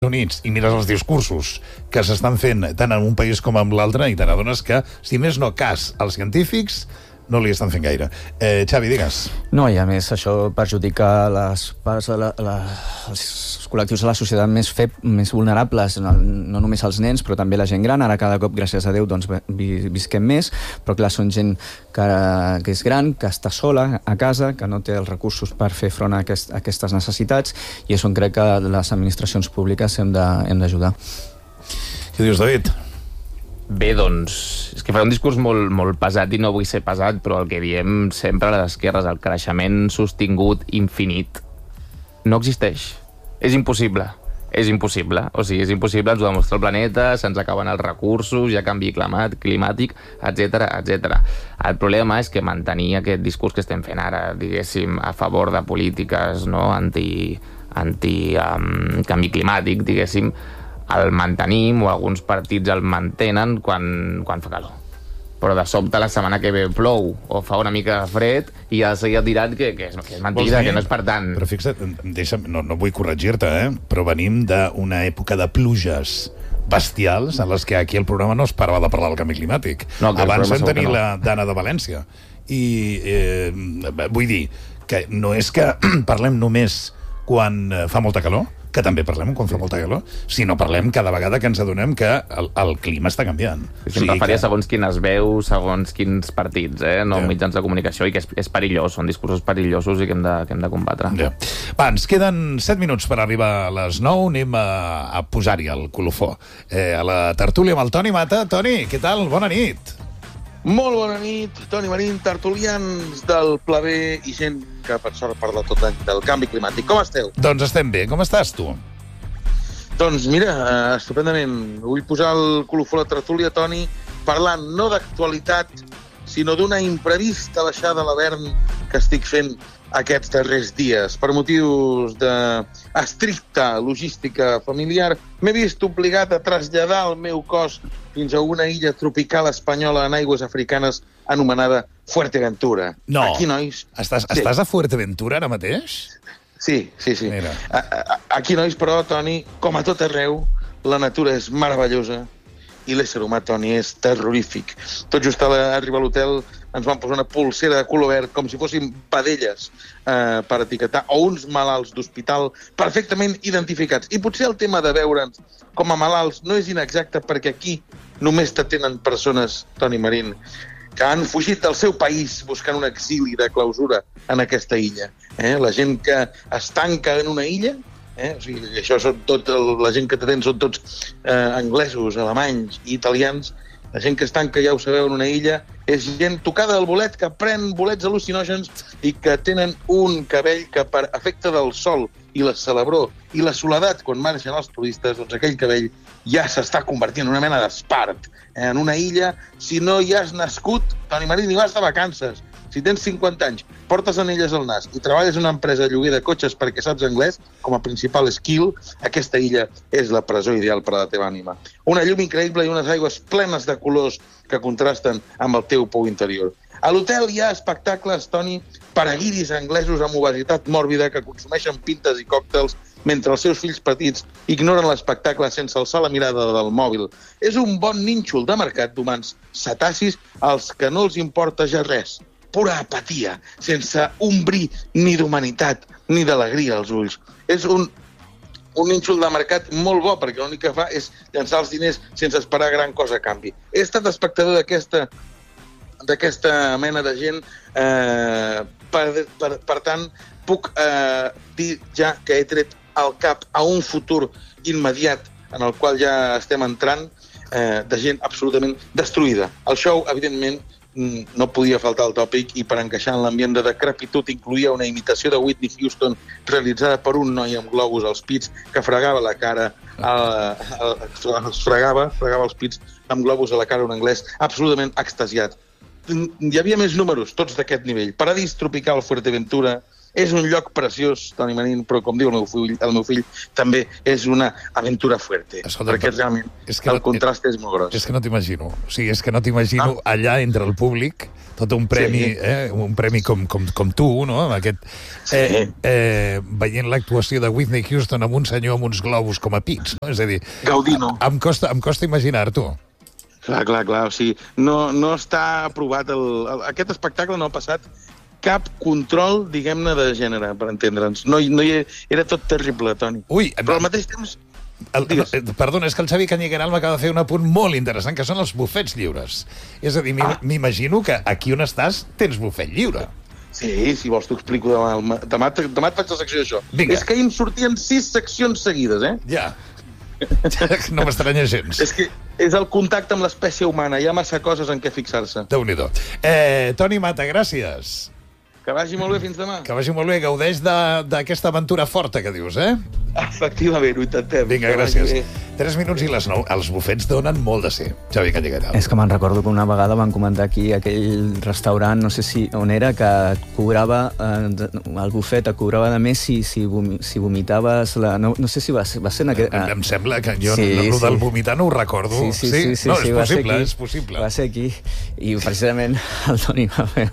Units i mires els discursos que s'estan fent tant en un país com en l'altre i te n'adones que, si més no cas als científics, no li estan fent gaire. Xavi, digues. No, i a més això perjudica les parts de els col·lectius de la societat més vulnerables, no només els nens, però també la gent gran. Ara cada cop, gràcies a Déu, doncs, visquem més, però clar, són gent que és gran, que està sola a casa, que no té els recursos per fer front a aquestes necessitats, i és on crec que les administracions públiques hem d'ajudar. Què dius, David? Bé, doncs, és que farà un discurs molt pesat i no vull ser pesat, però el que diem sempre a les esquerres, el creixement sostingut infinit, no existeix. És impossible. És impossible. O sigui, és impossible, ens ho demostra el planeta, se'ns acaben els recursos, hi ha canvi climàtic, etc etc. El problema és que mantenir aquest discurs que estem fent ara, diguéssim, a favor de polítiques, no, anti canvi climàtic, diguéssim, el mantenim, o alguns partits el mantenen quan fa calor. Però de sobte la setmana que ve plou o fa una mica de fred i ja seguia tirant que és mentida, que no és per tant. Però fixa't, no vull corregir-te, però venim d'una època de pluges bestials en les que aquí al programa no es parava de parlar del canvi climàtic. No, abans vam tenir la Dana de València. I vull dir que no és que parlem només quan fa molta calor, que també parlem quan fa molta calor, sinó parlem cada vegada que ens adonem que el clima està canviant. Em referia segons quines veus, segons quins partits, no mitjans de comunicació, i que és perillós, són discursos perillosos i que hem de combatre. Va, ens queden 7 minuts per arribar a les 9, anem a posar-hi el colofó. A la tertúlia amb el Toni Mata. Toni, què tal? Bona nit. Molt bona nit, Toni Marín, tertulians del Pla B i gent que per sort parla tot l'any del canvi climàtic. Com esteu? Doncs estem bé. Com estàs, tu? Doncs mira, estupendament. Vull posar el colofó a la tertúlia, Toni, parlant no d'actualitat, sinó d'una imprevista baixada a l'Avern que estic fent aquests darrers dies. Per motius d'estricta logística familiar, m'he vist obligat a traslladar el meu cos fins a una illa tropical espanyola en aigües africanes anomenada Fuerteventura. No. Aquí, nois... Estàs a Fuerteventura ara mateix? Sí. Aquí, nois, però, Toni, com a tot arreu, la natura és meravellosa i l'ésser humà, Toni, és terrorífic. Tot just a arribar a l'hotel ens van posar una pulsera de color verd, com si fossin padelles per etiquetar, o uns malalts d'hospital perfectament identificats. I potser el tema de veure'ns com a malalts no és inexacte, perquè aquí només t'atenen persones, Toni Marín, que han fugit del seu país buscant un exili de clausura en aquesta illa. La gent que es tanca en una illa, o sigui, això són la gent que t'atén són tots anglesos, alemanys i italians. La gent que es tanca, ja ho sabeu, en una illa, és gent tocada del bolet, que pren bolets al·lucinògens i que tenen un cabell que, per efecte del sol i la celebró i la soledat quan marxen els turistes, doncs aquell cabell ja s'està convertint en una mena d'espart. En una illa, si no hi has nascut, Toni Marín, i vas de vacances. Si tens 50 anys, portes anelles al nas i treballes en una empresa de lloguer de cotxes perquè saps anglès, com a principal skill, aquesta illa és la presó ideal per a la teva ànima. Una llum increïble i unes aigües plenes de colors que contrasten amb el teu pou interior. A l'hotel hi ha espectacles, Toni, per a guiris anglesos amb obesitat mòrbida que consumeixen pintes i còctels mentre els seus fills petits ignoren l'espectacle sense alçar la mirada del mòbil. És un bon nínxol de mercat d'humans cetacis als que no els importa ja res. Pura apatia, sense un bri ni d'humanitat ni d'alegria als ulls. És un nínxol de mercat molt bo, perquè l'únic que fa és llançar els diners sense esperar gran cosa a canvi. He estat espectador d'aquesta mena de gent, per tant, puc dir ja que he tret al cap a un futur immediat en el qual ja estem entrant, de gent absolutament destruïda. El show, evidentment, no podia faltar el tòpic, i per encaixar en l'ambient de decrepitud incloïa una imitació de Whitney Houston realitzada per un noi amb globus als pits que fregava la cara, fregava els pits amb globus a la cara, un anglès absolutament extasiat. Hi havia més números, tots d'aquest nivell. Paradís tropical Fuerteventura, És un lloc preciós, Toni Marín, però com diu el meu fill també és una aventura fuerte, perquè realment el contrast és molt gros. És que no t'imagino. O sigui, és que no t'imagino allà entre el públic, tot un premi, un premi com tu, no? Veient l'actuació de Whitney Houston amb un senyor amb uns globus com a pits, no? És a dir, Gaudino. Em costa imaginar-t'ho. Clar, o sigui, no està aprovat aquest espectacle no ha passat cap control, diguem-ne, de gènere, per entendre'ns. Era tot terrible, Toni. Però al mateix temps... Perdona, és que el Xavi Cañigueral m'acaba de fer un apunt molt interessant, que són els bufets lliures. És a dir, m'imagino que aquí on estàs tens bufet lliure. Sí, si vols t'ho explico demà. Demà et faig la secció d'això. És que ahir em sortien 6 seccions seguides, Ja. No m'estranya gens. És que és el contacte amb l'espècie humana. Hi ha massa coses en què fixar-se. Déu-n'hi-do. Toni Mata, gràcies. Que vagi molt bé, fins demà. Que vagi molt bé, gaudeix d'aquesta aventura forta que dius, Efectivament, ho intentem. Vinga, gràcies. 3 minuts i les 9. Els bufets donen molt de ser, Xavi Cañigueral. És que me'n recordo que una vegada van comentar aquí aquell restaurant, no sé si on era, que cobrava, el bufet et cobrava de més si vomitaves... No sé si va ser en aquest... Em sembla que jo el del vomitar no ho recordo. Sí, no, és possible. Va ser aquí. I precisament el Toni va fer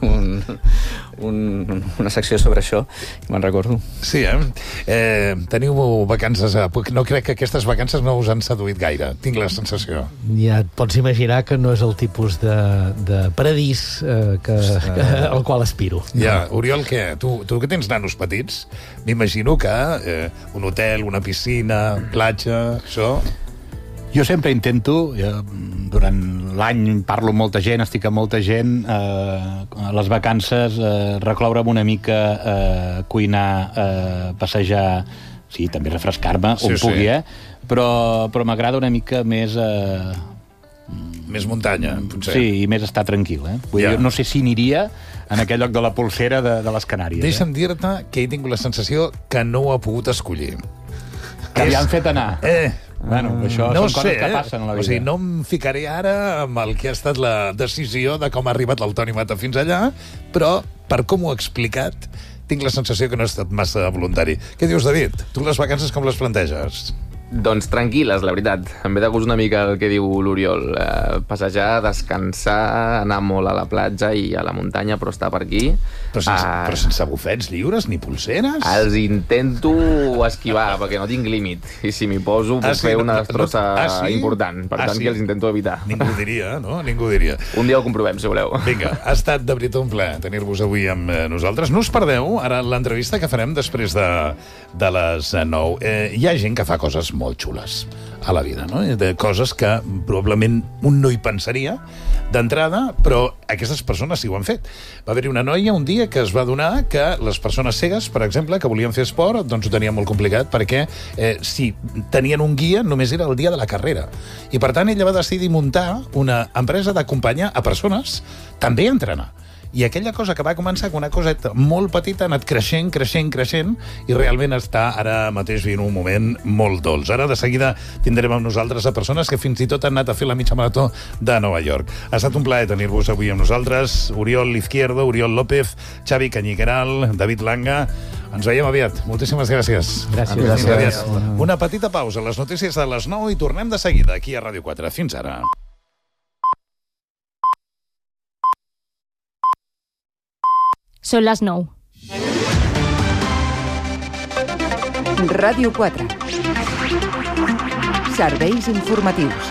una secció sobre això, i me'n recordo. Sí, teniu vacances... No crec que aquestes vacances no us han seduït gaire, tinc la sensació. Ja et pots imaginar que no és el tipus de paradís al qual aspiro. Ja, Oriol, què? Tu que tens nanos petits, m'imagino que un hotel, una piscina, platja, això... Jo sempre intento, durant l'any parlo amb molta gent, estic amb molta gent, a les vacances recloure'm una mica, cuinar, passejar, sí, també refrescar-me, on pugui, però m'agrada una mica més... Més muntanya, potser. Sí, i més estar tranquil, Vull dir, no sé si aniria en aquell lloc de la Polsera de les Canàries. Deixa'm dir-te que he tingut la sensació que no ho ha pogut escollir. Que li han fet anar. Bueno, això no són coses que passen a la vida. O sigui, no em ficaré ara amb el que ha estat la decisió de com ha arribat el Toni Mata fins allà, però per com ho ha explicat, tinc la sensació que no ha estat massa voluntari. Què dius, David? Tu les vacances com les planteges? Doncs tranquil·les, la veritat. Em ve de gust una mica el que diu l'Oriol. Passejar, descansar, anar molt a la platja i a la muntanya, però estar per aquí. Però sense bufets lliures ni pulseres? Els intento esquivar, perquè no tinc límit. I si m'hi poso, puc fer una destrossa important. Per tant, que els intento evitar. Ningú diria, no? Ningú diria. Un dia ho comprovem, si voleu. Vinga, ha estat de veritat un plaer tenir-vos avui amb nosaltres. No us perdeu ara l'entrevista que farem després de les 9. Hi ha gent que fa coses molt xules a la vida, no? De coses que probablement un no hi pensaria d'entrada, però aquestes persones sí ho han fet. Va haver-hi una noia un dia que es va adonar que les persones cegues, per exemple, que volien fer esport, doncs ho tenien molt complicat perquè si tenien un guia només era el dia de la carrera. I per tant ella va decidir muntar una empresa d'acompanyar a persones també a entrenar. I aquella cosa que va començar com una coseta molt petita ha anat creixent, i realment està ara mateix vivint un moment molt dolç. Ara de seguida tindrem amb nosaltres a persones que fins i tot han anat a fer la mitja marató de Nova York. Ha estat un plaer tenir-vos avui amb nosaltres. Oriol Izquierdo, Oriol López, Xavi Cañigueral, David Langa. Ens veiem aviat. Moltíssimes gràcies. Gràcies. Una petita pausa, les notícies de les 9 i tornem de seguida aquí a Ràdio 4. Fins ara. Són les 9. Ràdio 4. Serveis informatius.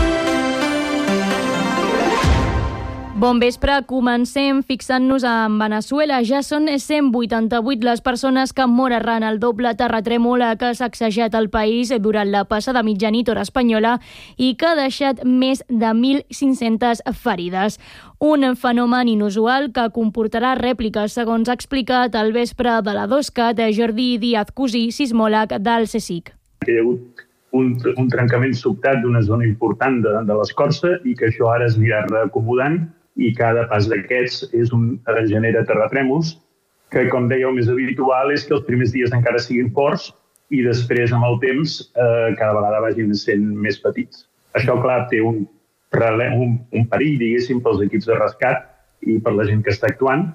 Bon vespre, comencem fixant-nos en Veneçuela. Ja són 188 les persones que han mort arran el doble terratrèmol que ha sacsejat el país durant la passada mitjanit hora espanyola i que ha deixat més de 1.500 ferides. Un fenomen inusual que comportarà rèpliques, segons ha explicat al vespre de la DOSCAT Jordi Díaz Cusí, sismòleg del CSIC. Hi ha hagut un trencament sobtat d'una zona important de l'escorça i que això ara es anirà reacomodant i cada pas d'aquests genera terratrèmols que, com dèieu, més habitual és que els primers dies encara siguin forts i després, amb el temps, cada vegada vagin sent més petits. Això, clar, té un perill, diguéssim, pels equips de rescat i per la gent que està actuant.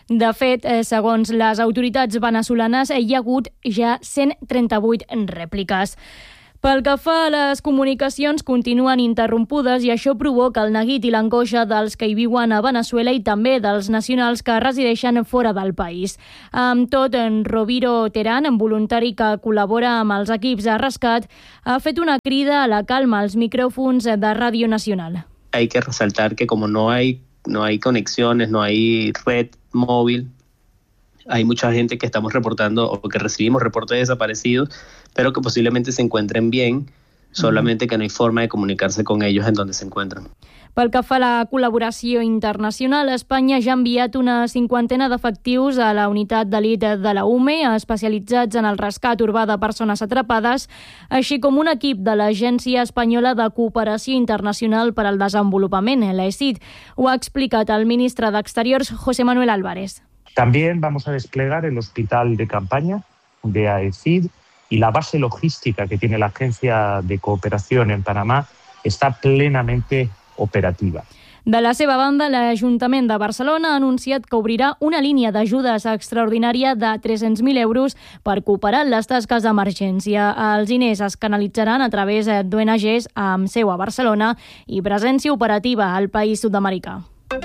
De fet, segons les autoritats venezolanes, hi ha hagut ja 138 rèpliques. Pel que fa a les comunicacions, continuen interrompudes i això provoca el neguit i l'angoixa dels que hi viuen a Veneçuela i també dels nacionals que resideixen fora del país. Amb tot, en Roviro Terán, voluntari que col·labora amb els equips de rescat, ha fet una crida a la calma als micrófons de Radio Nacional. Hay que resaltar que como no hay conexiones, no hay red móvil, hay mucha gente que estamos reportando o que recibimos reportes de desaparecidos, pero que posiblemente se encuentren bien, solamente que no hay forma de comunicarse con ellos en donde se encuentran. Pel que fa a la col·laboració internacional, Espanya ja ha enviat una 50 d'efectius a la unitat d'elit de la UME, especialitzats en el rescat urbà de persones atrapades, així com un equip de l'Agència Espanyola de Cooperació Internacional per al Desenvolupament, l'ESID. Ho ha explicat el ministre d'Exteriors, José Manuel Álvarez. También vamos a desplegar el hospital de campaña de AECID y la base logística que tiene la Agencia de Cooperación en Panamá está plenamente operativa. De la seva banda, l'Ajuntament de Barcelona ha anunciat que obrirà una línia d'ajudes extraordinària de 300.000 euros per cooperar en les tasques d'emergència. Els diners es canalitzaran a través d'ONGs amb seu a Barcelona i presència operativa al país sud-americà.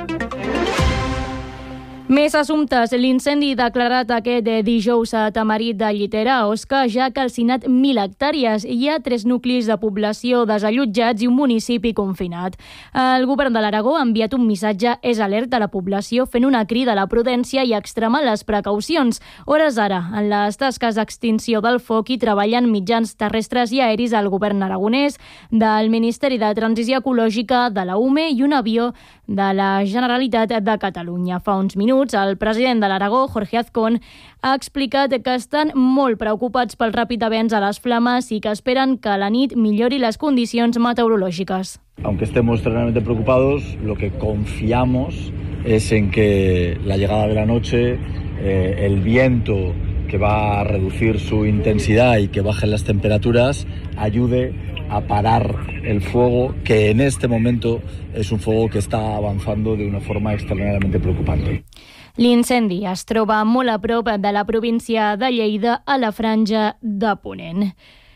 Més assumptes. L'incendi declarat aquest dijous a Tamarit de Llitera, Osca, ja ha calcinat 1.000 hectàrees. Hi ha 3 nuclis de població desallotjats i un municipi confinat. El govern de l'Aragó ha enviat un missatge alerta a la població fent una crida a la prudència i a extremar les precaucions. Hores ara, en les tasques d'extinció del foc hi treballen mitjans terrestres i aeris al govern aragonès, del Ministeri de Transició Ecològica, de la UME i un avió de la Generalitat de Catalunya. Fa uns minuts, el president de l'Aragó, Jorge Azcón, ha explicat que estan molt preocupats pel ràpid avenç a les flames i que esperen que a la nit millori les condicions meteorològiques. Aunque estemos extremadamente preocupados, lo que confiamos es en que la llegada de la noche, el viento que va a reducir su intensidad y que bajen las temperaturas, ayude a parar el fuego, que en este momento es un fuego que está avanzando de una forma extraordinariamente preocupante. L'incendi es troba molt a prop de la província de Lleida, a la franja de Ponent.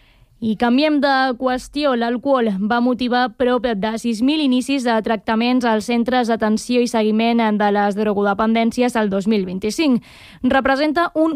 I canviem de qüestió. L'alcohol va motivar prop de 6.000 inicis de tractaments als centres d'atenció i seguiment de les drogodependències al 2025. Representa un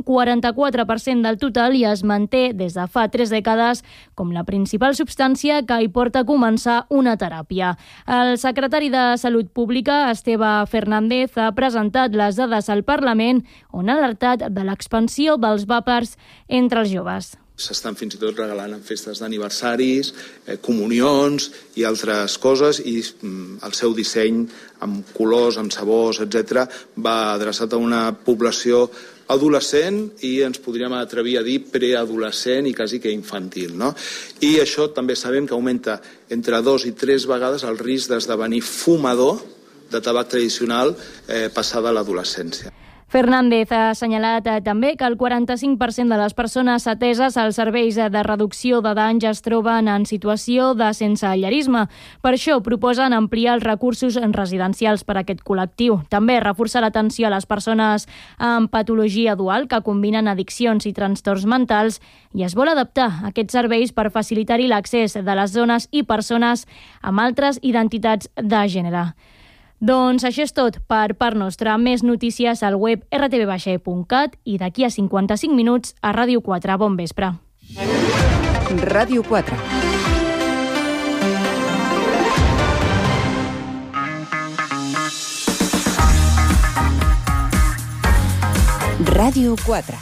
44% del total i es manté des de fa 3 dècades com la principal substància que hi porta a començar una teràpia. El secretari de Salut Pública, Esteve Fernández, ha presentat les dades al Parlament on ha alertat de l'expansió dels vàpers entre els joves. S'estan fins i tot regalant en festes d'aniversaris, comunions i altres coses, i el seu disseny amb colors, amb sabors, etc., va adreçat a una població adolescent i ens podríem atrevir a dir preadolescent i quasi que infantil, no? I això també sabem que augmenta entre 2 i 3 vegades el risc d'esdevenir fumador de tabac tradicional passada l'adolescència. Fernández ha assenyalat també que el 45% de les persones ateses als serveis de reducció de danys es troben en situació de sensellarisme. Per això proposen ampliar els recursos residencials per a aquest col·lectiu. També reforçar l'atenció a les persones amb patologia dual que combinen addiccions i trastorns mentals, i es vol adaptar aquests serveis per facilitar-hi l'accés de les zones i persones amb altres identitats de gènere. Doncs això és tot per part nostra. Més notícies al web rtv.cat i d'aquí a 55 minuts a Ràdio 4. Bon vespre. Ràdio 4. Ràdio 4.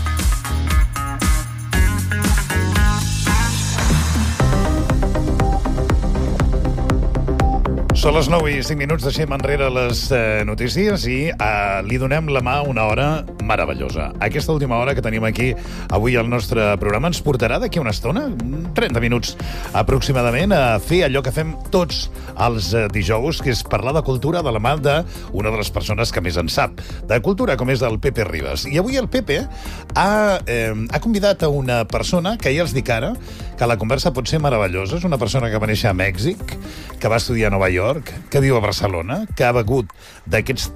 Són les 9 i 5 minuts, deixem enrere les notícies i li donem la mà a una hora meravellosa. Aquesta última hora que tenim aquí avui al nostre programa ens portarà d'aquí una estona, 30 minuts aproximadament, a fer allò que fem tots els dijous, que és parlar de cultura de la mà d'una de les persones que més en sap de cultura, com és el Pepe Ribas. I avui el Pepe ha convidat a una persona que ja els dic ara que que la conversa pot ser meravellosa. És una persona que va néixer a Mèxic, que va estudiar a Nova York, que viu a Barcelona, que ha begut d'aquestes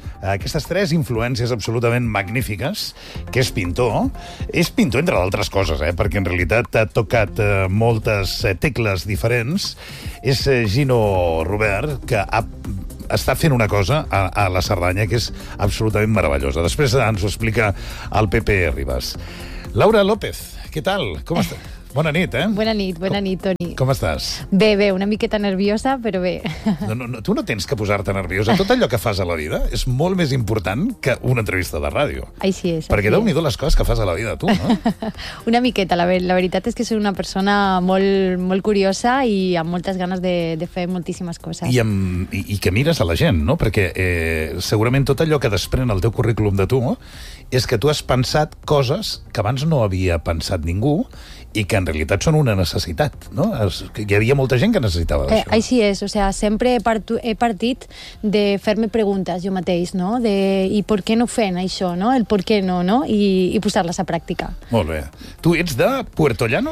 tres influències absolutament magnífiques, que és pintor. És pintor, entre d'altres coses, perquè en realitat ha tocat moltes tecles diferents. És Gino Robert, que està fent una cosa a la Cerdanya que és absolutament meravellosa. Després ens ho explica el Pepe Ribas. Laura López, què tal? Com estàs? Bona nit, Bona nit, Toni. Com estàs? Bé, una miqueta nerviosa, però bé. No, tu no tens que posar-te nerviosa. Tot allò que fas a la vida és molt més important que una entrevista de ràdio. Així és. Perquè Déu-n'hi-do les coses que fas a la vida, tu, no? Una miqueta, la veritat és que soc una persona molt, molt curiosa i amb moltes ganes de fer moltíssimes coses. I que mires a la gent, no? Perquè segurament tot allò que desprèn el teu currículum de tu és que tu has pensat coses que abans no havia pensat ningú i que en realitat són una necessitat, no? Hi havia molta gent que necessitava d'això. Així és, o sea, sempre he partit de fer-me preguntes jo mateix, no? I per què no fem això, no? El per què no, no? I posar-les a pràctica. Molt bé. Tu ets de Puerto Llano?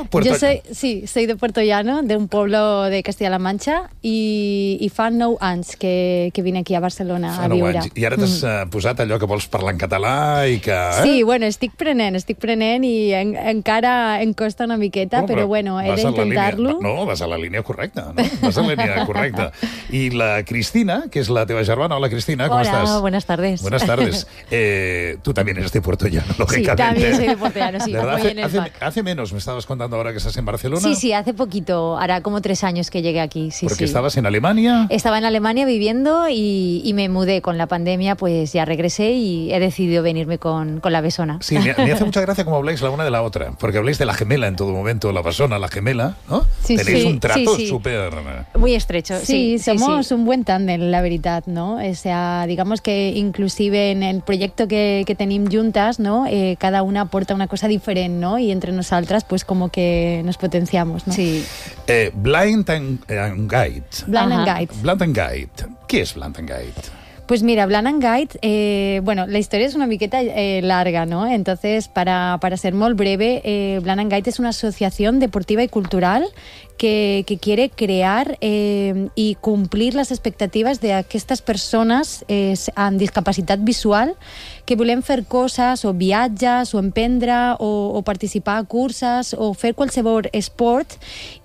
Soy de Puerto Llano, d'un poble de Castilla-La Mancha, i fa 9 anys que vine aquí a Barcelona a viure. I ara t'has posat allò que vols parlar en català i que... Sí, bueno, estic prenent i encara em costa una miqueta, però bueno, he d'intentar-lo. No, vas a la línia correcta, no? Vas a la línia correcta. I la Cristina, que és la teva germana. Hola, Cristina, ¿cómo estás? Hola, buenas tardes. Buenas tardes. Tú también eres de Puerto Llano, lógicamente. Sí, también soy de Puerto Llano, sí. Hace menos, me estabas contando ahora que estás en Barcelona. Sí, hace poquito, hará como 3 años que llegué aquí. Sí, Porque estabas en Alemania. Estaba en Alemania viviendo y me mudé. Con la pandemia, pues ya regresé y he decidido venirme con la besona. Sí, me hace mucha gracia cómo habláis la una de la otra, porque habláis de la gemela en todo momento, la besona, la gemela, ¿no? Sí, tenéis un trato súper... Muy estrecho. Sí, somos un buen tándem, la veritat, ¿no? O sea, digamos que inclusive en el proyecto que tenim juntas, ¿no? Cada una aporta una cosa diferent, ¿no? Y entre nosaltres, pues como que nos potenciamos, ¿no? Sí. Blind and Guide. Blind and Guide. Blind and Guide. ¿Qué es Blind and Guide? Pues mira, Blind and Guide, bueno, la historia es una miqueta larga, ¿no? Entonces, para ser molt breve, Blind and Guide es una asociación deportiva y cultural que quiere crear y cumplir les expectatives d'aquestes persones amb discapacitat visual que volem fer coses o viatges o emprendre o participar a curses o fer qualsevol esport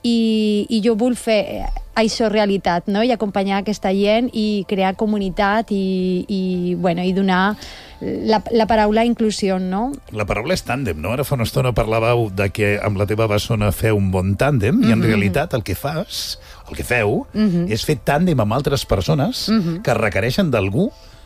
i jo vull fer això realitat, no? I acompanyar aquesta gent i crear comunitat i donar la paraula inclusió, no? La paraula és tàndem, no? Ara fa una estona parlàveu de que amb la teva bessona feu un bon tàndem i en realitat el que feu és fer tàndem amb altres persones que requereixen d'algú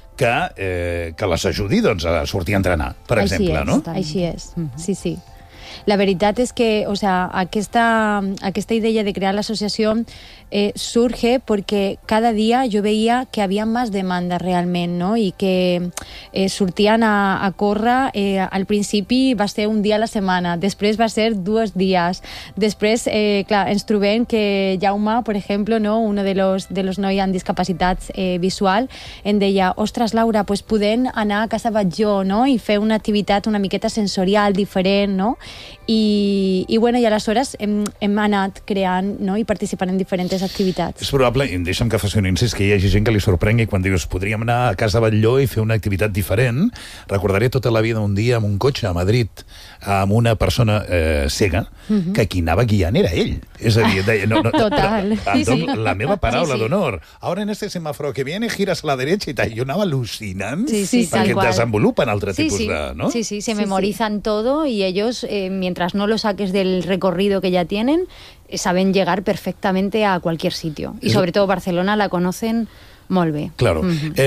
que les ajudi a sortir a entrenar, per exemple, no? Així és, sí. La veritat és que, o sea, aquesta idea de crear l'associació surge porque cada día yo veía que había más demanda realment, no? I que sortien a córrer, al principi va ser un dia a la setmana, després va ser 2 dies, després, clar, ens trobem que Jaume, per exemple, no? Uno de los nois amb discapacitat visual, em deia, ostres, Laura, pues podem anar a casa Batlló, no? I fer una activitat una miqueta sensorial, diferent, no? I bueno, i aleshores hem anat creant, no? I participant en diferents activitats. És probable, i deixa'm que faci un incís, que hi hagi gent que li sorprengui quan dius podríem anar a casa Batlló i fer una activitat diferent. Recordaré tota la vida un dia amb un cotxe a Madrid amb una persona cega que qui anava guiant era ell. És a dir, deia, total. La meva paraula d'honor. Ahora en este semáforo que viene giras a la derecha y tal. Jo anava al·lucinant perquè desenvolupen altre tipus de... ¿no? Sí, se memorizan todo y ellos, mientras no lo saques del recorrido que ya tienen, saben llegar perfectamente a cualquier sitio. Y sobre todo Barcelona la conocen molt bé. Claro.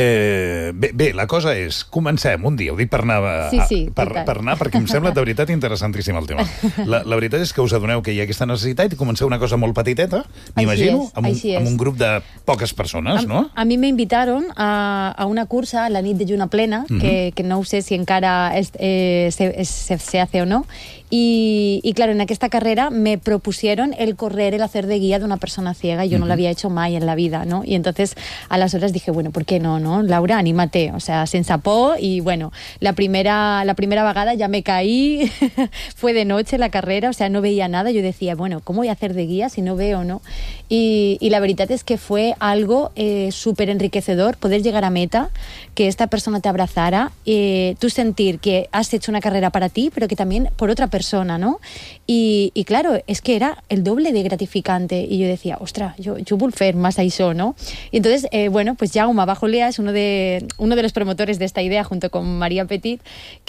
Bé, la cosa és, comencem un dia, ho dic per anar, per anar perquè em sembla de veritat interessantíssim el tema. La veritat és que us adoneu que hi ha aquesta necessitat i comenceu una cosa molt petiteta, m'imagino, amb un grup de poques persones, no? A mi m'invitaron a una cursa la nit de lluna plena, que no sé si encara se hace o no, y claro, en aquesta carrera me propusieron el correr, el hacer de guía de una persona ciega, y yo no lo había hecho mai en la vida, ¿no? Y entonces, a la aleshores dije, bueno, ¿por qué no, Laura, anímate, o sea, sense por, y bueno, la primera vegada ya me caí, fue de noche la carrera, o sea, no veía nada, yo decía, bueno, ¿cómo voy a hacer de guía si no veo, no? Y la veritat es que fue algo súper enriquecedor poder llegar a meta, que esta persona te abrazara, tú sentir que has hecho una carrera para ti, pero que también por otra persona, ¿no? Y claro, es que era el doble de gratificante, y yo decía, ostras, yo vull fer más això, ¿no? Y entonces, bueno, pues Jaume Bajolea es uno de los promotores de esta idea, junto con María Petit,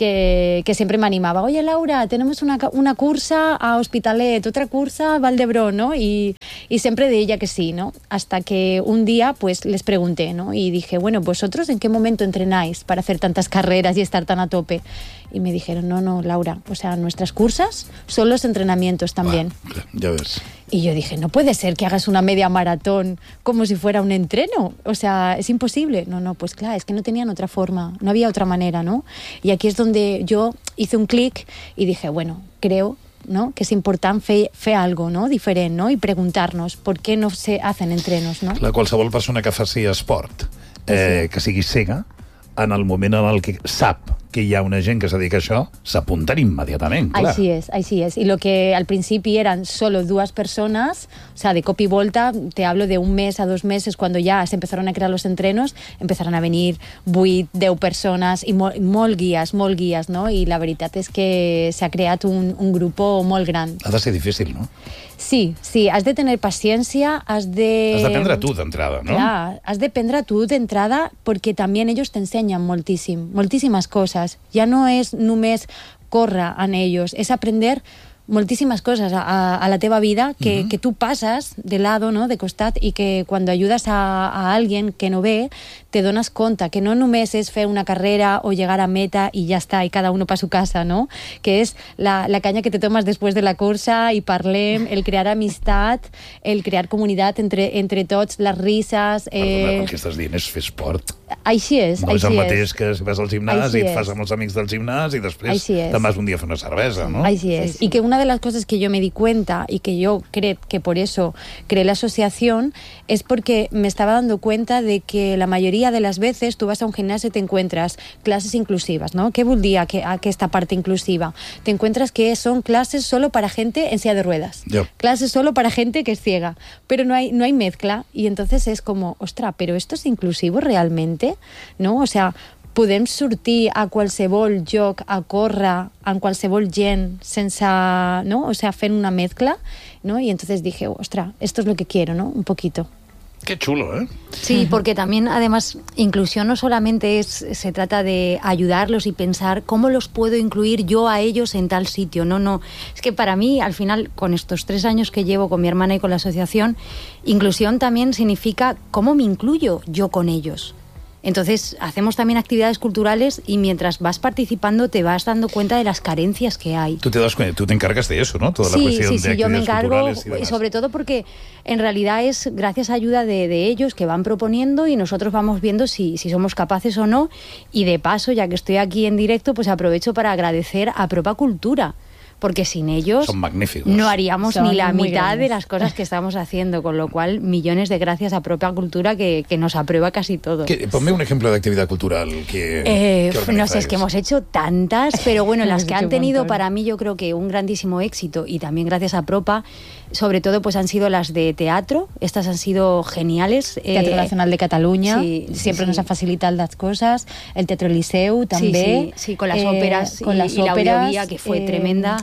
que siempre me animaba, oye Laura, tenemos una cursa a Hospitalet, otra cursa a Valdebron, ¿no? Y siempre de ella que sí, ¿no? Hasta que un día pues les pregunté, ¿no? Y dije, bueno, ¿vosotros en qué momento entrenáis para hacer tantas carreras y estar tan a tope? Y me dijeron, no, Laura, o sea, nuestras cursas son los entrenamientos también. Ya ves. Y yo dije, no puede ser que hagas una media maratón como si fuera un entreno. O sea, es imposible. No, pues claro, es que no tenían otra forma, no había otra manera, ¿no? Y aquí es donde yo hice un clic y dije, bueno, creo, ¿no?, que és important fer algo, no?, diferent, no?, i preguntar-nos per què no se hacen entrenos, no? Qualsevol persona que faci esport, que sigui cega, en el moment en el que sap que hi ha una gent que se dedica a això, s'apunten immediatament, clar. Así es. Y lo que al principio eran solo 2 personas, o sea, de cop y volta, te hablo de 1 mes a 2 meses, cuando ya se empezaron a crear los entrenos, empezaron a venir 8, 10 persones i molt guies, no? I la veritat és que s'ha creat un grup molt gran. Ha de ser difícil, no? Sí, has de tener paciència, has de prendre tu d'entrada, no? Clar, has de prendre tu d'entrada perquè també ells t'ensenyen moltíssimes coses. Ja no és només córrer en ells, és aprender moltíssimas cosas a la teva vida que tú pasas de lado, ¿no?, de costat, y que cuando ayudas a alguien que no ve, te dones compte que no només és fer una carrera o llegar a meta y ya está, y cada uno para su casa, ¿no?, que és la canya que te tomas después de la cursa i parlem, el crear amistat, el crear comunitat entre tots, les risses... Perdona, el que estàs dient és fer esport. Així és. No és el mateix que vas al gimnàs i et fas amb els amics del gimnàs i després te'n vas un dia a fer una cervesa, ¿no? Així és. Y que una de las cosas que yo me di cuenta y que yo creo que por eso creé la asociación es porque me estaba dando cuenta de que la mayoría de las veces tú vas a un gimnasio y te encuentras clases inclusivas, ¿no? ¿Qué vol dir esta parte inclusiva? Te encuentras que son clases solo para gente en silla de ruedas, clases solo para gente que es ciega, pero no hay mezcla, y entonces es como, ostra, pero esto es inclusivo realmente, ¿no? O sea, podem sortir a qualsevol lloc a córrer amb qualsevol gent sense, ¿no?, o sea, fent una mezcla, ¿no? Y entonces dije, ostras, esto es lo que quiero, ¿no?, un poquito. Qué chulo, ¿eh? Sí, porque también, además, inclusión no solamente se trata de ayudarlos y pensar cómo los puedo incluir yo a ellos en tal sitio. No. Es que para mí, al final, con estos 3 años que llevo con mi hermana y con la asociación, inclusión también significa cómo me incluyo yo con ellos. Entonces, hacemos también actividades culturales y mientras vas participando te vas dando cuenta de las carencias que hay. Tú te encargas de eso, ¿no? Toda la cuestión de actividades yo me encargo, y sobre todo porque en realidad es gracias a ayuda de ellos que van proponiendo y nosotros vamos viendo si somos capaces o no. Y de paso, ya que estoy aquí en directo, pues aprovecho para agradecer a Propa Cultura, porque sin ellos son magníficos. No haríamos ni la mitad de las cosas que estamos haciendo, con lo cual millones de gracias a Propia Cultura que nos aprueba casi todo. Ponme un ejemplo de actividad cultural que no sé, es que hemos hecho tantas, pero bueno, las que han tenido para mí yo creo que un grandísimo éxito, y también gracias a Propa, sobre todo pues han sido las de teatro. Estas han sido geniales. Teatro Nacional de Cataluña, siempre nos ha facilitado las cosas, el Teatro Liceu también. Sí, con las óperas con las óperas, la audiovía, que fue tremenda.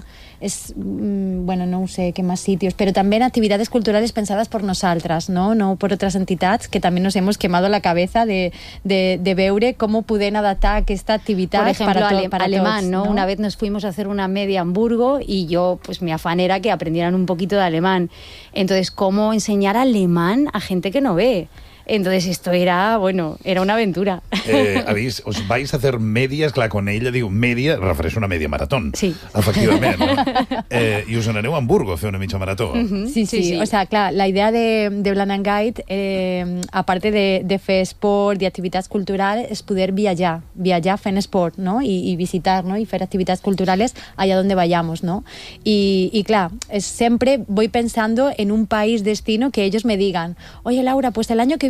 Bueno, no sé qué más sitios, pero también actividades culturales pensadas por nosaltres, no por otras entidades, que también nos hemos quemado la cabeza de veure cómo pueden adaptar esta actividad. Por ejemplo, para alemán, tots, ¿no? Una vez nos fuimos a hacer una media a Hamburgo y yo, pues mi afán era que aprendieran un poquito de alemán. Entonces, ¿cómo enseñar alemán a gente que no ve? Entonces esto era una aventura. Os vais a hacer medias, clar, quan ella diu media, refereix a una media maratón. Sí. Efectivament, no? I us n'aneu a Hamburgo a fer una mitja marató. Sí. O sea, clar, la idea de Blanc and Guide, aparte de fer esport i activitats culturals, és poder viatjar fent esport, ¿no? Y visitar, ¿no? Y fer activitats culturales allá donde vayamos, ¿no? Y clar, siempre voy pensando en un país destino que ellos me digan, oye Laura, pues el año que viene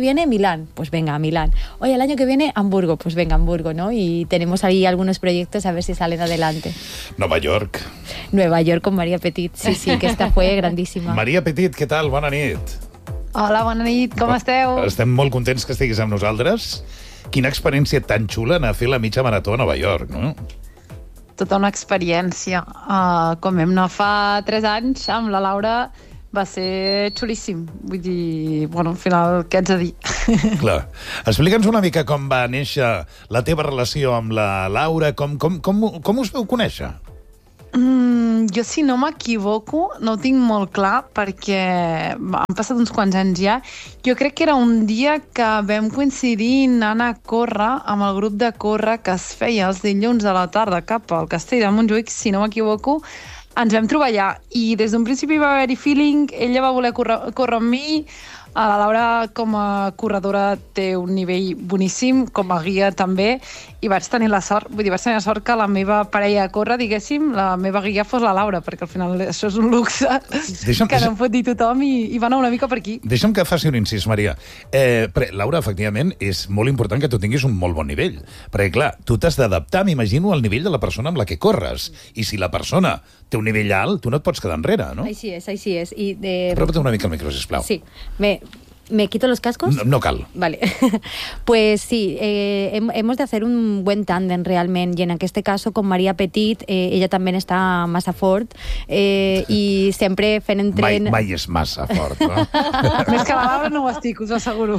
viene Milán, pues venga, a Milán. Oye, el año que viene Hamburgo, pues venga, Hamburgo, ¿no? Y tenemos ahí algunos proyectos a ver si salen adelante. Nueva York con Maria Petit, sí, que esta fue grandíssima. Maria Petit, què tal? Bona nit. Hola, bona nit, com esteu? Estem molt contents que estiguis amb nosaltres. Quina experiència tan xula anar a fer la mitja marató a Nova York, no? Tota una experiència. Com vam anar fa 3 anys amb la Laura, va ser xulíssim. Vull dir, bueno, al final, què haig de dir? Clar. Explica'ns una mica com va néixer la teva relació amb la Laura, com us vau conèixer? Jo, si no m'equivoco, no ho tinc molt clar perquè han passat uns quants anys ja. Jo crec que era un dia que vam coincidir anant a córrer amb el grup de córrer que es feia els dilluns a la tarda cap al Castell de Montjuïc, si no m'equivoco, ens vam trobar allà i des d'un principi va haver-hi feeling, ella va voler córrer amb mi. La Laura, com a corredora, té un nivell boníssim, com a guia també, i vaig tenir la sort que la meva parella a córrer, diguéssim, la meva guia fos la Laura, perquè al final això és un luxe que no em pot dir tothom i va anar una mica per aquí. Deixa'm que faci un incís, Maria. Laura, efectivament, és molt important que tu tinguis un molt bon nivell, perquè, clar, tu t'has d'adaptar, m'imagino, al nivell de la persona amb la que corres, i si la persona té un nivell alt, tu no et pots quedar enrere, no? Així és. Apropa't una mica al micro, sisplau. Sí. ¿Me quito los cascos? No cal. Vale. Pues sí, hemos de hacer un buen tándem realment, y en este caso con Maria Petit, ella també està massa fort, i sempre fent entren... Mai és massa fort, no? Més que la Laura no ho estic, us ho asseguro.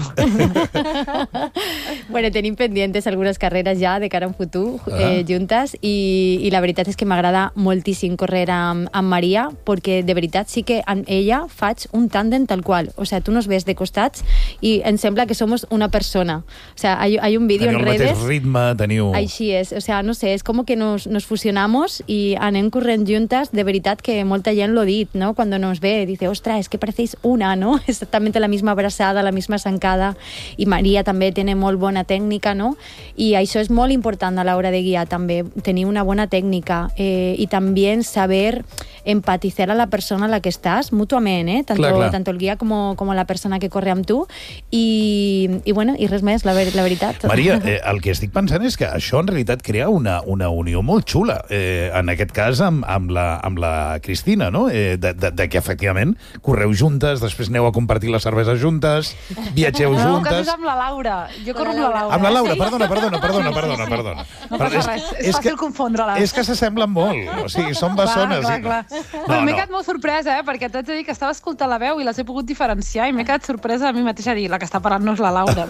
Bueno, tenim pendientes algunes carreres ja de cara a un futur juntes, i la veritat és que m'agrada moltíssim córrer amb Maria, perquè de veritat sí que amb ella faig un tándem tal qual. O sea, tu nos ves de costat y em sembla que somos una persona. O sea, hay un vídeo en redes... Teniu el mateix ritme, teniu... Així és. O sea, no sé, es como que nos fusionamos y anem corrent juntes. De veritat que molta gent lo dit, ¿no? Cuando nos ve, dice, ostras, es que parecéis una, ¿no? Exactamente la misma abrazada, la misma zancada. I Maria també té molt bona tècnica, no? I això és molt important a l'hora de guiar, també. Tenir una bona tècnica i també saber empatizar a la persona a la que estàs, mutuament, tanto el guia como la persona que corre amb tu, i bueno, i res més, la veritat. Maria, el que estic pensant és que això en realitat crea una unió molt xula, en aquest cas amb la Cristina, no? De que efectivament correu juntes, després aneu a compartir les cerveses juntes, viatgeu juntes... No, que és amb la Laura. Jo corro amb la Laura. Amb la Laura, perdona. No passa res, és fàcil confondre-les. És que s'assemblen molt, o sigui, són bessones. Clar. M'he quedat molt sorpresa, perquè t'haig de dir que estava escoltant la veu i les he pogut diferenciar, i m'he quedat sorpresa a mi mateixa dir, la que està parlant no és la Laura.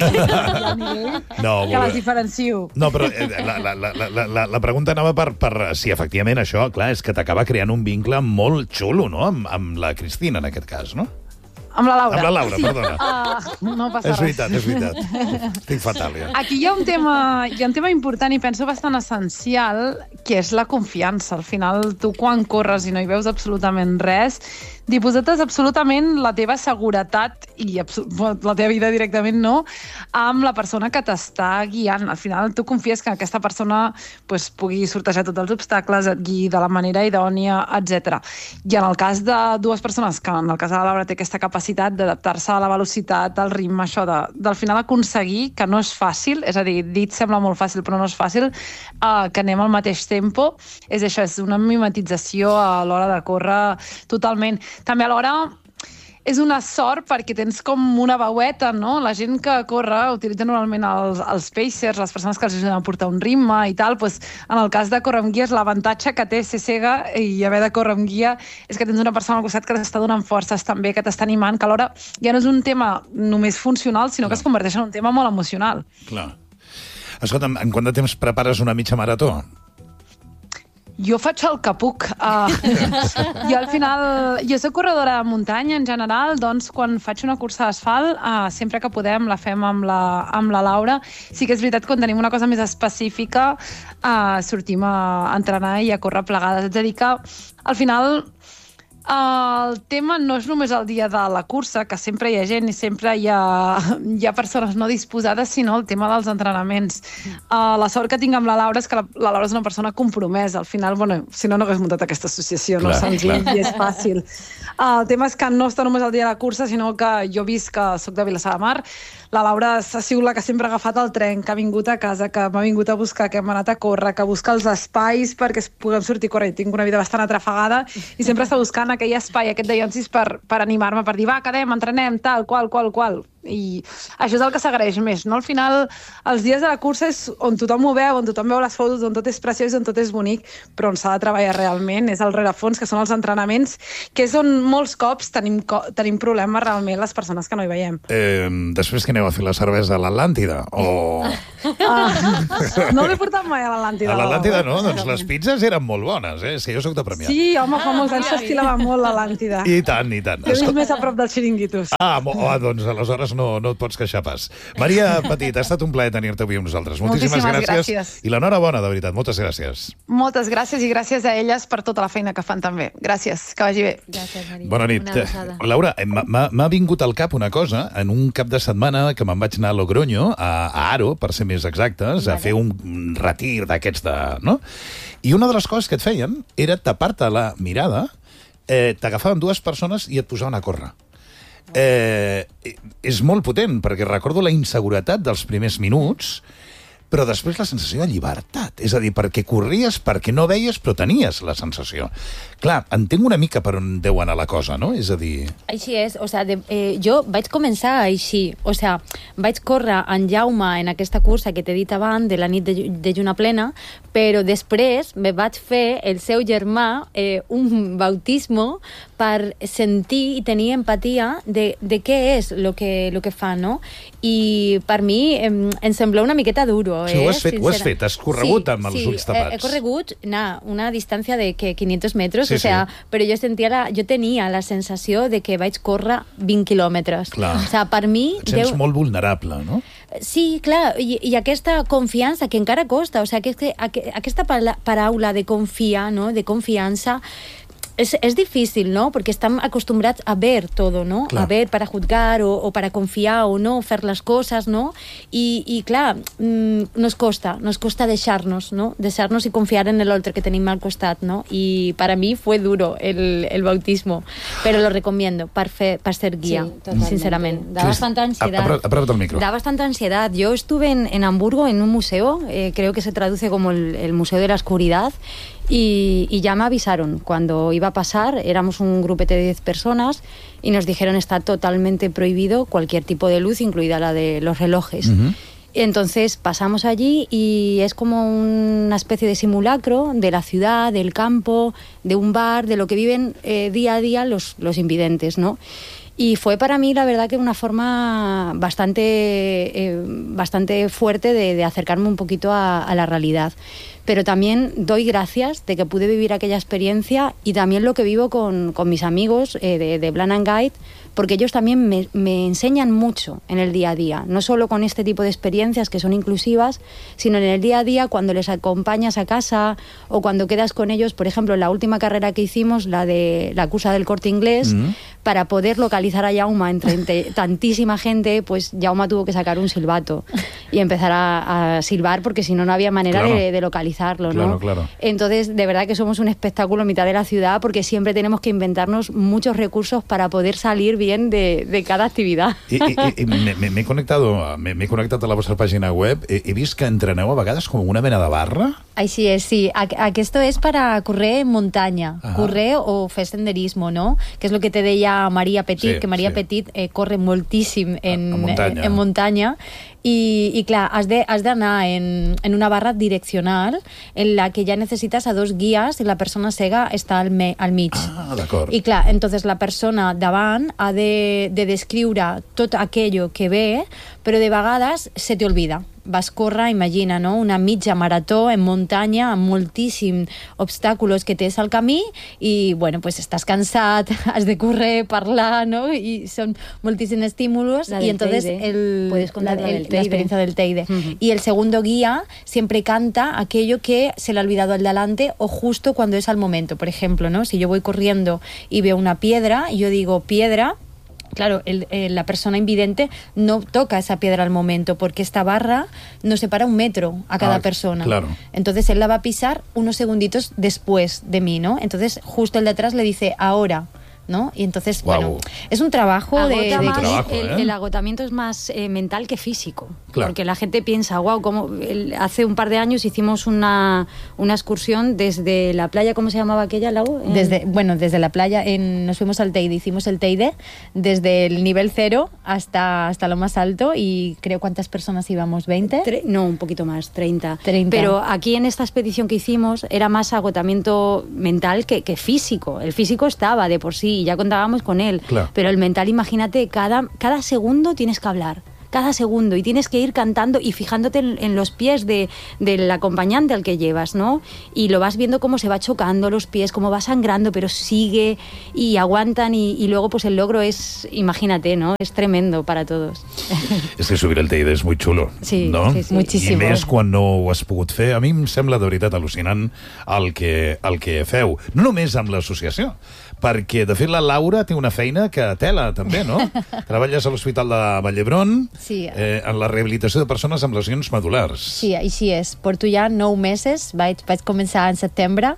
Que les diferencio. No, però la pregunta anava per si efectivament això, clar, és que t'acaba creant un vincle molt xulo, no?, amb la Cristina, en aquest cas, no? Amb la Laura. Amb la Laura, sí. Perdona. No passa res. És veritat. Estic fatal, ja. Aquí hi ha un tema important i penso bastant essencial, que és la confiança. Al final, tu quan corres i no hi veus absolutament res, diposites absolutament la teva seguretat i la teva vida directament no, amb la persona que t'està guiant. Al final, tu confies que aquesta persona pugui sortejar tots els obstacles, et guiï de la manera idònia, etc. I en el cas de dues persones, que en el cas de la Laura té aquesta capacitat d'adaptar-se a la velocitat, al ritme, això del final aconseguir, que no és fàcil, és a dir, dit sembla molt fàcil, però no és fàcil, que anem al mateix tempo, és això, és una mimetització a l'hora de córrer totalment. També alhora és una sort perquè tens com una veueta, no? La gent que corre utilitza normalment els pacers, les persones que els ajuden a portar un ritme i tal, doncs en el cas de córrer amb guies, l'avantatge que té ser cega i haver de córrer amb guia és que tens una persona al costat que t'està donant forces també, que t'està animant, que alhora ja no és un tema només funcional, sinó que es converteix en un tema molt emocional. Clar. Escolta'm, en quant de temps prepares una mitja marató? Jo faig el que puc. Jo al final... Jo soc corredora de muntanya en general, doncs quan faig una cursa d'asfalt, sempre que podem la fem amb la Laura. Sí que és veritat que quan tenim una cosa més específica sortim a entrenar i a córrer plegades. És a dir que al final El tema no és només el dia de la cursa, que sempre hi ha gent i sempre hi ha persones no disposades, sinó el tema dels entrenaments. La sort que tinc amb la Laura és que la Laura és una persona compromesa. Al final, bueno, si no hagués muntat aquesta associació, no és senzill i és fàcil. El tema és que no està només el dia de la cursa, sinó que jo visc que soc de Vilassar de Mar. La Laura ha sigut la que sempre ha agafat el tren, que ha vingut a casa, que m'ha vingut a buscar, que hem anat a córrer, que busca els espais perquè puguem sortir a córrer. Tinc una vida bastant atrafegada i sempre està buscant aquell espai, aquest de Ionsis per animar-me, per dir, va, quedem, entrenem, tal, qual. I això és el que s'agraeix més, no? Al final, els dies de la cursa és on tothom ho veu, on tothom veu les fotos, on tot és preciós, on tot és bonic, però on s'ha de treballar realment és el rerefons, que són els entrenaments, que és on molts cops tenim problemes realment les persones que no hi veiem. Després que aneu a fer la cervesa a l'Atlàntida, o... No l'he portat mai a l'Atlàntida. A l'Atlàntida no, doncs les pizzas eren molt bones, és que jo soc de Premià. Sí, home, fa molts anys s'estilava molt l'Atlàntida. I tant. Jo visc més a prop dels xiringuitos. Doncs aleshores no et pots queixar pas. Maria Petit, ha estat un plaer tenir-te avui amb nosaltres. Moltíssimes gràcies. I l'enhorabona, de veritat. Moltes gràcies. Moltes gràcies i gràcies a elles per tota la feina que fan també. Gràcies, que vagi bé. Gràcies, Maria. Bona nit. Laura, m'ha vingut al cap una cosa. En un cap de setmana que me'n vaig anar a Logroño, a Aro, per ser més exactes, a fer un retir d'aquests de... no? I una de les coses que et feien era tapar-te la mirada, t'agafaven dues persones i et posaven a córrer. És molt potent, perquè recordo la inseguretat dels primers minuts, però després la sensació de llibertat. És a dir, perquè corries, perquè no veies, però tenies la sensació. Clar, entenc una mica per on deu anar la cosa, no? És a dir... Així és, o sigui, jo vaig començar així, o sigui, vaig córrer en Jaume en aquesta cursa que t'he dit abans, de la nit de lluna plena, però després me vaig fer el seu germà un bautismo per sentir i tenir empatia de què és el que fa, no? I per mi em sembla una miqueta duro. Sí, ho has fet, has corregut amb els ulls tapats. He corregut una distància de 500 metres, o sea, però jo tenia la sensació de que vaig córrer 20 quilòmetres. Clar. O sea, per mi... Et sents molt vulnerable, no? Sí, clar, i aquesta confiança que encara costa, o sea, aquesta paraula de confiar, no?, de confiança, es difícil, ¿no? Porque están acostumbrados a ver todo, ¿no? Claro. A ver para juzgar o para confiar o no, hacer las cosas, ¿no? Y claro, nos costa dejarnos, ¿no? Dejarnos y confiar en el otro que tenim al costat, ¿no? Y para mí fue duro el bautismo, pero lo recomiendo para ser guía, sí, sinceramente. Da bastante ansiedad. Apárate el micro. Da bastante ansiedad. Yo estuve en Hamburgo en un museo, creo que se traduce como el Museo de la Oscuridad, y ya me avisaron cuando iba a pasar. Éramos un grupete de 10 personas y nos dijeron está totalmente prohibido cualquier tipo de luz, incluida la de los relojes. Entonces pasamos allí y es como una especie de simulacro de la ciudad, del campo, de un bar, de lo que viven día a día los invidentes, ¿no? Y fue para mí, la verdad, que una forma bastante fuerte de acercarme un poquito a la realidad. Pero también doy gracias de que pude vivir aquella experiencia y también lo que vivo con mis amigos de Blind and Guide, porque ellos también me enseñan mucho en el día a día, no solo con este tipo de experiencias que son inclusivas, sino en el día a día cuando les acompañas a casa o cuando quedas con ellos. Por ejemplo, en la última carrera que hicimos, la de la cursa del Corte Inglés, para poder localizar a Jaume entre tantísima gente, pues Jaume tuvo que sacar un silbato y empezar a silbar, porque si no, no había manera de localizarlo, ¿no? Claro. Entonces, de verdad que somos un espectáculo en mitad de la ciudad, porque siempre tenemos que inventarnos muchos recursos para poder salir bien de cada activitat. M'he connectat a la vostra pàgina web. He vist que entreneu a vegades com una mena de barra. Així és, sí. Esto es para correr en montaña, correr o fer senderismo, ¿no? Que és el que te deia Maria Petit, que Maria Petit corre moltíssim en muntanya. Y claro, has de anar en una barra direccional en la que ya necesitas a dos guías y la persona cega está al mig. D'acord. Y claro, entonces la persona davant ha de descriure tot aquello que ve, però de vegades se te olvida. vas córrer, imagina, no? Una mitja marató en muntanya amb moltíssims obstáculos que tens al camí i, bueno, pues estàs cansat, has de córrer, parlar, ¿no? Y son moltísimos estímulos y entonces la experiencia del Teide. Y el segundo guía siempre canta aquello que se le ha olvidado al delante o justo cuando es al momento. Por ejemplo, ¿no? Si yo voy corriendo y veo una piedra y yo digo piedra, claro, la persona invidente no toca esa piedra al momento porque esta barra nos separa 1 metro a cada persona. Claro. Entonces él la va a pisar unos segunditos después de mí, ¿no? Entonces justo el de atrás le dice ahora, ¿no? Y entonces, bueno, es un trabajo el agotamiento es más mental que físico. Claro. Porque la gente piensa, wow, hace un par de años hicimos una excursión desde la playa, ¿cómo se llamaba aquella, Lau? Desde la playa, nos fuimos al Teide, hicimos el Teide desde el nivel 0 hasta lo más alto y creo, ¿cuántas personas íbamos? ¿20? No, un poquito más, 30. Pero aquí en esta expedición que hicimos era más agotamiento mental que físico. El físico estaba de por sí, y ya contábamos con él, claro. Pero el mental, imagínate, cada segundo tienes que hablar, cada segundo, y tienes que ir cantando y fijándote en los pies del acompañante al que llevas, ¿no? Y lo vas viendo cómo se va chocando los pies, cómo va sangrando, pero sigue y aguantan y luego pues el logro es, imagínate, ¿no? Es tremendo para todos. És que subir el Teide és molt xulo, sí, no? Sí, muchísimo. I més quan no ho has pogut fer. A mi em sembla de veritat al·lucinant el que feu. No només amb l'associació, perquè, de fet, la Laura té una feina que tela, també, no? Treballes a l'Hospital de Vall d'Hebron, en la rehabilitació de persones amb lesions medulars. Sí, així és. Porto ja 9 mesos, vaig començar en setembre,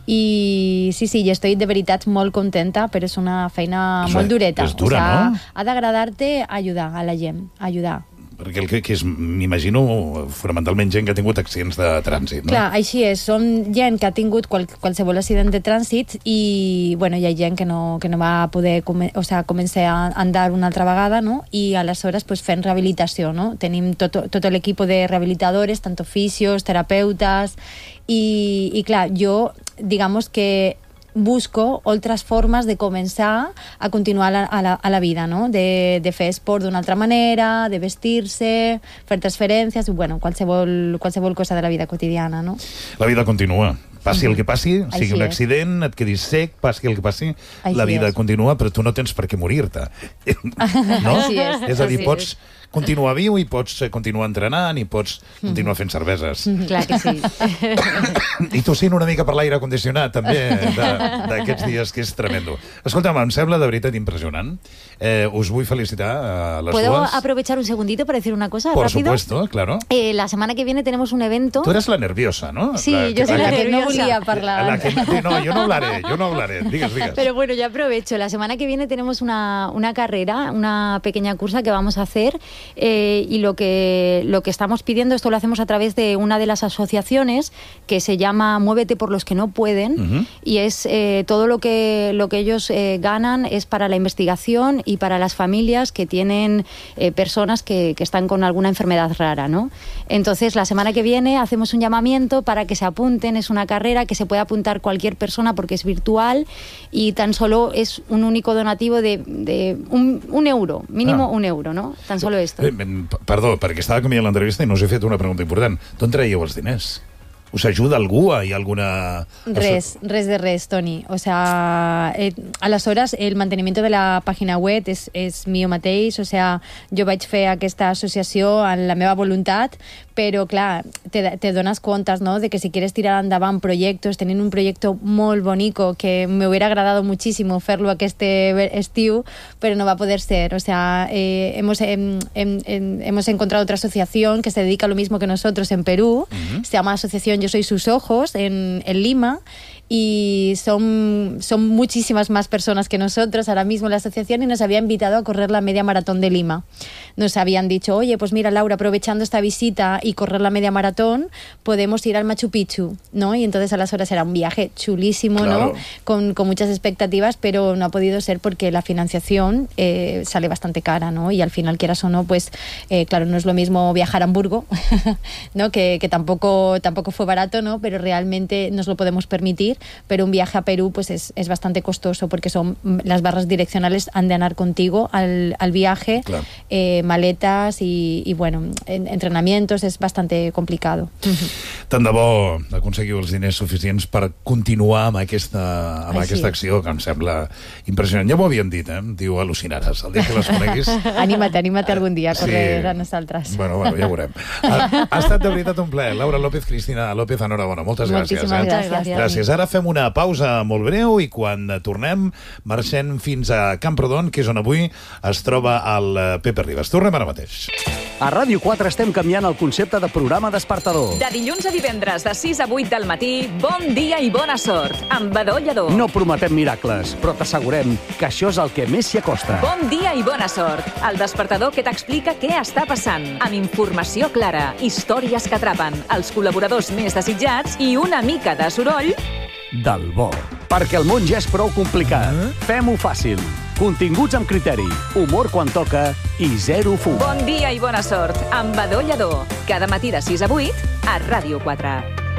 i sí, i estic de veritat molt contenta, però és una feina molt dureta. És dura, no? Ha d'agradar-te ajudar a la gent, ajudar. Perquè el que és, m'imagino, fonamentalment gent que ha tingut accidents de trànsit, no? Clar, així és. Són gent que ha tingut qualsevol accident de trànsit i, bueno, hi ha gent que no va poder començar a andar una altra vegada, no? I aleshores pues, fent rehabilitació, no? Tenim tot l'equip de rehabilitadores, tant fisios, terapeutes, i clar, jo, digamos que busco otras formas de començar a continuar a la vida, no? De fer esport d'una altra manera, de vestir-se, fer transferències, bueno, qualsevol cosa de la vida quotidiana, no? La vida continua. Passi el que passi, sigui un accident, et quedis sec, passi el que passi, la vida continua, però tu no tens per què morir-te. No? És a dir, pots continuar viu i pots continuar entrenant i pots continuar fent cerveses. Clar que sí. I tossint una mica per l'aire condicionat, també, d'aquests dies, que és tremendo. Escolta'm, em sembla de veritat impressionant. Us vull felicitar a les ¿Puedo dues. aprovechar un segundito para decir una cosa Por rápido? supuesto, claro. La semana que viene tenemos un evento. Tú eres la nerviosa, ¿no? Sí, yo soy la nerviosa. No volia parlar. No, yo no hablaré. Digas. Pero bueno, ya aprovecho. La semana que viene tenemos una carrera, una pequeña cursa que vamos a hacer y lo que estamos pidiendo, esto lo hacemos a través de una de las asociaciones que se llama Muévete por los que no pueden, y es todo lo que ellos ganan es para la investigación y para las familias que tienen personas que están con alguna enfermedad rara, ¿no? Entonces, la semana que viene hacemos un llamamiento para que se apunten. Es una carrera que se puede apuntar cualquier persona porque es virtual y tan solo es un único donativo de un euro, mínimo €1, ¿no? Tan solo esto. Perdó, perquè estava canviant l'entrevista i no us he fet una pregunta important. D'on traieu els diners? Us ajuda algú? Hi ha alguna... Res de res, Toni. O sea, aleshores, el manteniment de la pàgina web és mío mateix. O sea, jo vaig fer aquesta associació en la meva voluntat, però, clar, te dones comptes, ¿no?, de que si quieres tirar endavant projectes, tenen un projecte molt bonico que me hubiera agradado muchísimo fer-lo aquest estiu, però no va poder ser. O sea, hemos encontrado otra asociación que se dedica a lo mismo que nosotros en Perú. Se llama Asociación Yo Soy Sus Ojos en Lima, y son muchísimas más personas que nosotros ahora mismo en la asociación, y nos había invitado a correr la media maratón de Lima. Nos habían dicho, oye, pues mira, Laura, aprovechando esta visita y correr la media maratón, podemos ir al Machu Picchu, ¿no? Y entonces a las horas era un viaje chulísimo, claro, ¿no? Con muchas expectativas, pero no ha podido ser porque la financiación sale bastante cara, ¿no? Y al final, quieras o no, pues claro, no es lo mismo viajar a Hamburgo, ¿no? Que tampoco fue barato, ¿no? Pero realmente nos lo podemos permitir. Pero un viaje a Perú pues es bastante costoso porque las barras direccionales han de anar contigo al viaje, claro, maletas y bueno, entrenamientos, es bastante complicado. Tant de bo aconseguiu els diners suficients per continuar amb aquesta acció, que em sembla impressionant. Ja m'ho havien dit, diu, al·lucinaràs. El dia que les coneguis... Anímate algun dia a córrer a nosaltres. Bueno, ja ho veurem. Ha estat de veritat un plaer. Laura López, Cristina López, enhorabona. Moltes gràcies. Gràcies. Ara fem una pausa molt breu i quan tornem marxem fins a Camprodon, que és on avui es troba el Pepe Ribas. Tornem ara mateix. A Ràdio 4 estem canviant el concepte de programa despertador. De dilluns a divendres, de 6 a 8 del matí, bon dia i bona sort, amb Badó Lledó. No prometem miracles, però t'assegurem que això és el que més s'hi acosta. Bon dia i bona sort, el despertador que t'explica què està passant, amb informació clara, històries que atrapen, els col·laboradors més desitjats i una mica de soroll... del bo. Perquè el món ja és prou complicat. Fem-ho fàcil. Continguts amb criteri, humor quan toca i zero fum. Bon dia i bona sort, amb Badó Lledó. Cada matí de 6 a 8 a Ràdio 4.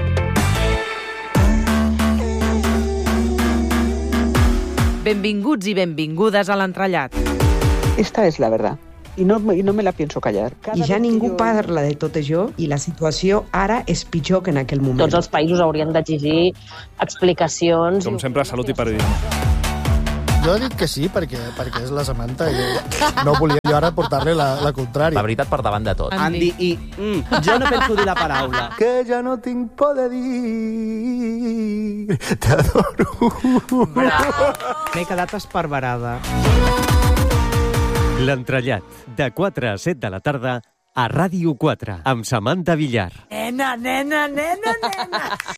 Benvinguts i benvingudes a l'entrellat. Esta es la verdad. I no me la pienso callar. I ja ningú parla de tot això i la situació ara és pitjor que en aquell moment. Tots els països haurien d'exigir explicacions. Com sempre, salut i periodisme. Jo he dit que sí, perquè és la Samantha i no volia jo ara portar-li la contrària. La veritat per davant de tot. Andy i... jo no penso dir la paraula. Que ja no tinc por de dir... T'adoro. M'he quedat esparverada. L'entrellat, de 4 a 7 de la tarda, a Ràdio 4, amb Samantha Villar. Nena.